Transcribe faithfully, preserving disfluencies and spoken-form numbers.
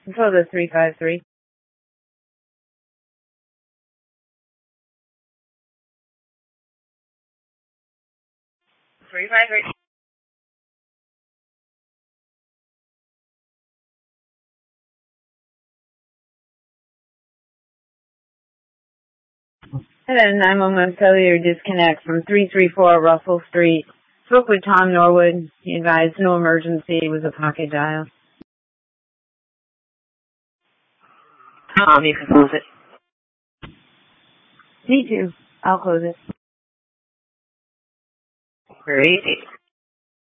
Control the three five three. three five three. Hello, nine one one cellular disconnect from three three four Russell Street. Spoke with Tom Norwood. He advised no emergency. It was a pocket dial. Tom, you can close it. Me too. I'll close it. Great.